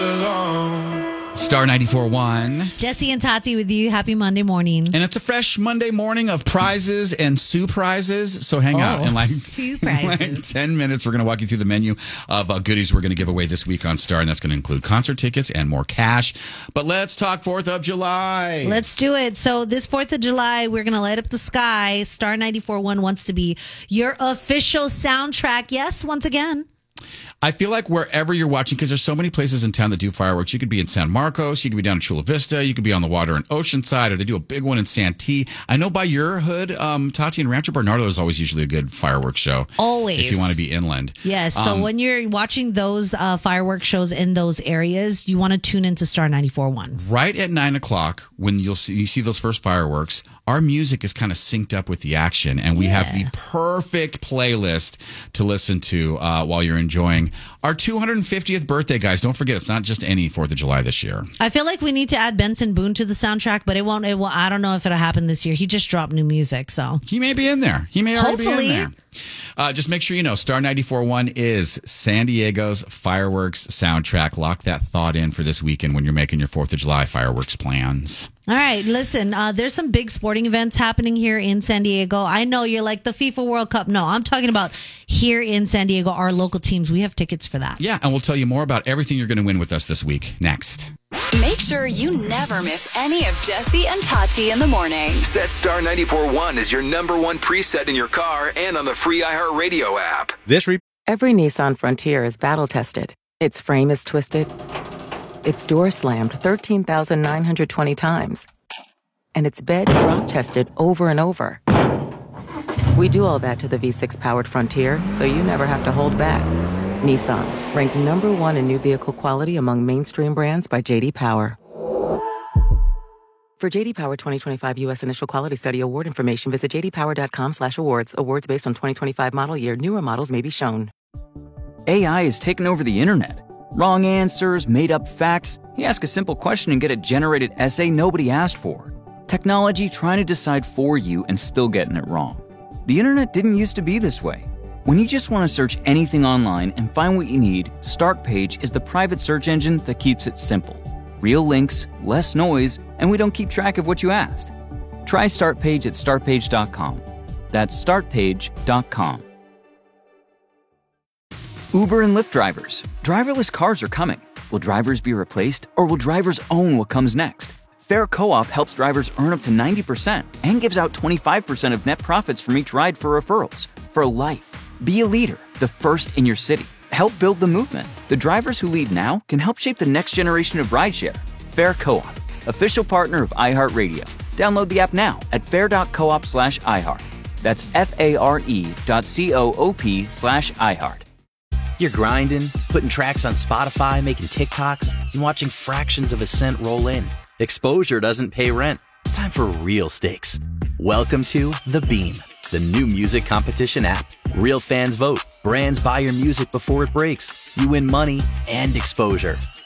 alone. Star 94.1. Jesse and Tati with you. Happy Monday morning. And it's a fresh Monday morning of prizes and surprises. So hang out in like 10 minutes. We're going to walk you through the menu of goodies we're going to give away this week on Star. And that's going to include concert tickets and more cash. But let's talk 4th of July. Let's do it. So this 4th of July, we're going to light up the sky. Star 94.1 wants to be your official soundtrack. Yes, once again. I feel like wherever you're watching, because there's so many places in town that do fireworks. You could be in San Marcos, you could be down in Chula Vista, you could be on the water in Oceanside, or they do a big one in Santee. I know by your hood, Tati, and Rancho Bernardo is always usually a good fireworks show. Always. If you want to be inland. Yes. So when you're watching those fireworks shows in those areas, you want to tune into Star 94.1. Right at 9 o'clock, when you see those first fireworks, our music is kind of synced up with the action, and we have the perfect playlist to listen to while you're enjoying our 250th birthday, guys. Don't forget, it's not just any 4th of July this year. I feel like we need to add Benson Boone to the soundtrack, but it won't. I don't know if it'll happen this year. He just dropped new music, so he may be in there. He may already Hopefully. be in there. Just make sure you know Star 94.1 is San Diego's fireworks soundtrack. Lock that thought in for this weekend when you're making your 4th of July fireworks plans. All right, listen, there's some big sporting events happening here in San Diego. I know you're like the FIFA World Cup. No, I'm talking about here in San Diego, our local teams. We have tickets for that. Yeah, and we'll tell you more about everything you're going to win with us this week next. Make sure you never miss any of Jesse and Tati in the morning. Set Star 94.1 as your number one preset in your car and on the free iHeartRadio app. Every Nissan Frontier is battle-tested. Its frame is twisted. Its door slammed 13,920 times. And its bed drop-tested over and over. We do all that to the V6-powered Frontier, so you never have to hold back. Nissan, ranked number 1 in new vehicle quality among mainstream brands by J.D. Power. For J.D. Power 2025 U.S. Initial Quality Study award information, visit jdpower.com/awards. Awards based on 2025 model year. Newer models may be shown. AI has taken over the internet. Wrong answers, made-up facts. You ask a simple question and get a generated essay nobody asked for. Technology trying to decide for you and still getting it wrong. The internet didn't used to be this way. When you just want to search anything online and find what you need, Startpage is the private search engine that keeps it simple. Real links, less noise, and we don't keep track of what you asked. Try Startpage at startpage.com. That's startpage.com. Uber and Lyft drivers. Driverless cars are coming. Will drivers be replaced, or will drivers own what comes next? Fair Co-op helps drivers earn up to 90% and gives out 25% of net profits from each ride for referrals. For life. Be a leader, the first in your city. Help build the movement. The drivers who lead now can help shape the next generation of rideshare. Fair Co-op, official partner of iHeartRadio. Download the app now at fair.coop/iHeart. That's FARE.coop/iHeart. You're grinding, putting tracks on Spotify, making TikToks, and watching fractions of a cent roll in. Exposure doesn't pay rent. It's time for real stakes. Welcome to The Beam, the new music competition app. Real fans vote. Brands buy your music before it breaks. You win money and exposure.